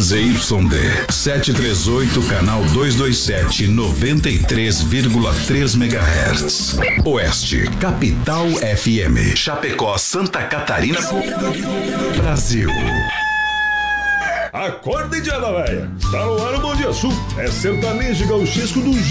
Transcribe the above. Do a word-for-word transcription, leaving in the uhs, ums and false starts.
Z Y D sete três oito, canal duzentos e vinte e sete, noventa e três vírgula três megahertz. Oeste, Capital F M. Chapecó, Santa Catarina, Brasil. Acorda, Indiana Véia. Tá no ar o Bom Dia Sul. É sertanejo gauchesco do